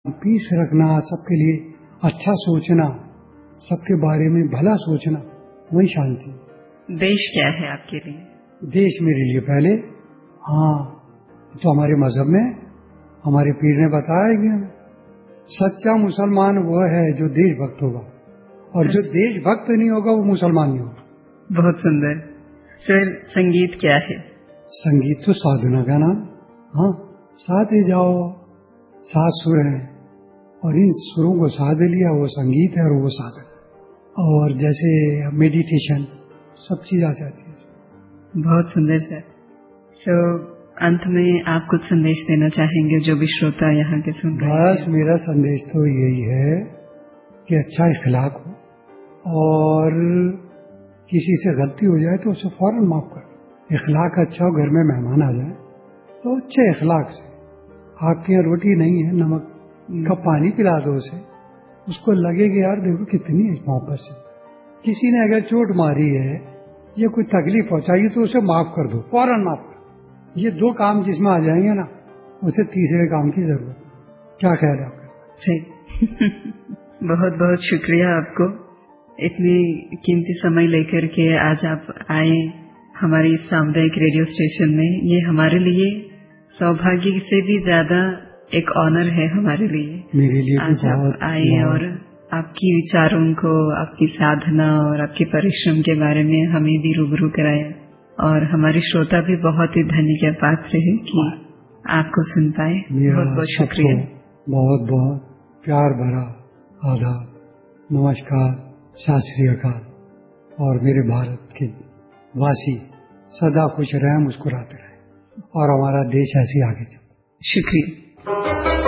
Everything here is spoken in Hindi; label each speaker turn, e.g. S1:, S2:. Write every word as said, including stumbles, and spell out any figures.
S1: पीस रखना, सबके लिए अच्छा सोचना, सबके बारे में भला सोचना, वही शांति।
S2: देश क्या है आपके लिए?
S1: देश मेरे लिए पहले, हाँ, तो हमारे मजहब में हमारे पीर ने बताया कि सच्चा मुसलमान वो है जो देशभक्त होगा, और जो देशभक्त नहीं होगा वो मुसलमान नहीं होगा।
S2: बहुत सुंदर। सर, संगीत क्या है?
S1: संगीत तो साधना का नाम। हाँ, साधे जाओ, सात सुर हैं और इन सुरों को साध लिया, वो संगीत है और वो साधन। और जैसे मेडिटेशन, सब चीज आ जाती है।
S2: बहुत सुंदर सर। सो अंत में आप कुछ संदेश देना चाहेंगे जो भी श्रोता यहाँ के सुन रहे हैं?
S1: बस मेरा संदेश तो यही है कि अच्छा इखलाक हो, और किसी से गलती हो जाए तो उसे फौरन माफ कर। इखलाक अच्छा हो, घर में मेहमान आ जाए तो अच्छे इखलाक से, आपके यहाँ रोटी नहीं है, नमक का पानी पिला दो उसे, उसको लगे कि यार देखो कितनी मोहब्बत से। किसी ने अगर चोट मारी है या कोई तकलीफ पहुंचाई तो उसे माफ कर दो, फौरन माफ कर। ये दो काम जिसमें आ जाएंगे ना, उसे तीसरे काम की जरूरत। क्या ख्याल है आपका?
S2: जी बहुत बहुत शुक्रिया आपको, इतनी कीमती समय लेकर के आज आप आए हमारी सामुदायिक रेडियो स्टेशन में। ये हमारे लिए सौभाग्य से भी ज्यादा एक ऑनर है हमारे लिए।
S1: मेरे लिए
S2: आज आप आए और आपकी विचारों को, आपकी साधना और आपके परिश्रम के बारे में हमें भी रूबरू कराया, और हमारे श्रोता भी बहुत ही धन्य के पात्र है कि आपको सुन पाए। बहुत बहुत शुक्रिया।
S1: बहुत बहुत प्यार भरा आदाब, नमस्कार, सत श्री अकाल। और मेरे भारत के वासी सदा खुश रहें, मुस्कुराते रहें, और हमारा देश ऐसे आगे चले।
S2: शुक्रिया।